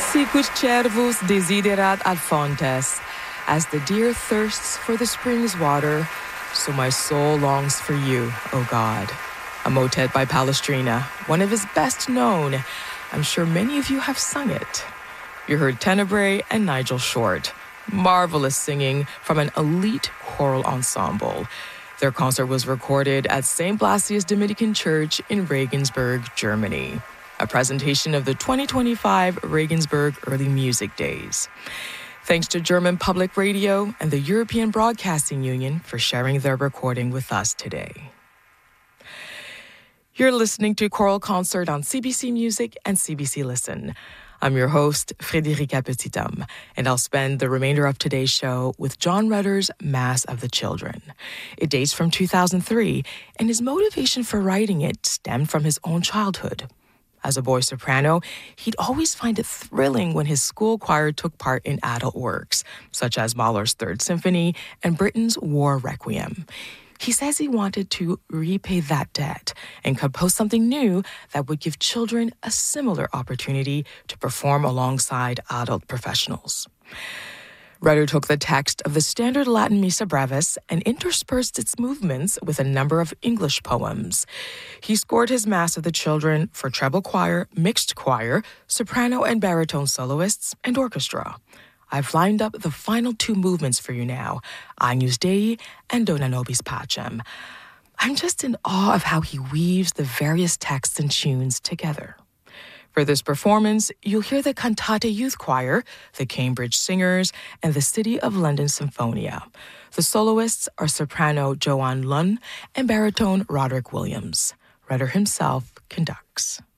Sicut cervus desiderat ad fontes. As the deer thirsts for the spring's water, so my soul longs for you, O God. A motet by Palestrina, one of his best known. I'm sure many of you have sung it. You heard Tenebrae and Nigel Short. Marvelous singing from an elite choral ensemble. Their concert was recorded at St. Blasius Dominican Church in Regensburg, Germany. A presentation of the 2025 Regensburg Early Music Days. Thanks to German Public Radio and the European Broadcasting Union for sharing their recording with us today. You're listening to Choral Concert on CBC Music and CBC Listen. I'm your host, Frédérica Petithomme, and I'll spend the remainder of today's show with John Rutter's Mass of the Children. It dates from 2003, and his motivation for writing it stemmed from his own childhood. As a boy soprano, he'd always find it thrilling when his school choir took part in adult works, such as Mahler's Third Symphony and Britten's War Requiem. He says he wanted to repay that debt and compose something new that would give children a similar opportunity to perform alongside adult professionals. Rutter took the text of the standard Latin Missa Brevis and interspersed its movements with a number of English poems. He scored his Mass of the Children for treble choir, mixed choir, soprano and baritone soloists, and orchestra. I've lined up the final two movements for you now, Agnus Dei and Dona Nobis Pacem. I'm just in awe of how he weaves the various texts and tunes together. For this performance, you'll hear the Cantate Youth Choir, the Cambridge Singers, and the City of London Symphonia. The soloists are soprano Joanne Lunn and baritone Roderick Williams. Rutter himself conducts.